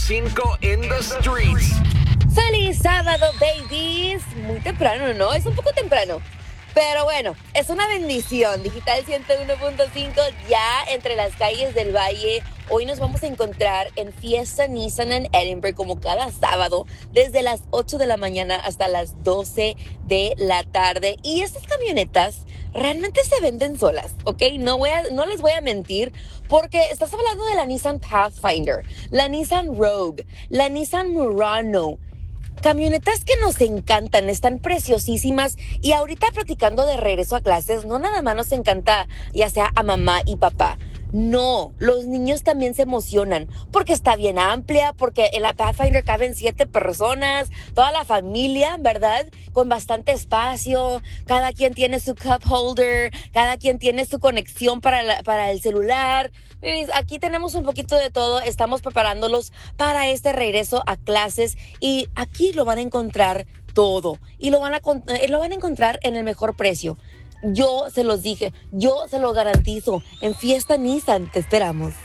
101.5 in the streets. ¡Feliz sábado, babies! Muy temprano, ¿no? Es un poco temprano. Pero bueno, es una bendición. Digital 101.5 ya entre las calles del Valle. Hoy nos vamos a encontrar en Fiesta Nissan en Edinburgh como cada sábado desde las 8 de la mañana hasta las 12 de la tarde. Y estas camionetas realmente se venden solas, ¿ok? No les voy a mentir porque estás hablando de la Nissan Pathfinder, la Nissan Rogue, la Nissan Murano. Camionetas que nos encantan, están preciosísimas y ahorita platicando de regreso a clases, no nada más nos encanta ya sea a mamá y papá. No, los niños también se emocionan porque está bien amplia, porque en la Pathfinder caben 7 personas, toda la familia, ¿verdad? Con bastante espacio, cada quien tiene su cup holder, cada quien tiene su conexión para el celular. Aquí tenemos un poquito de todo, estamos preparándolos para este regreso a clases y aquí lo van a encontrar todo y lo van a encontrar en el mejor precio. Yo se los dije, yo se lo garantizo. En Fiesta Nissan te esperamos.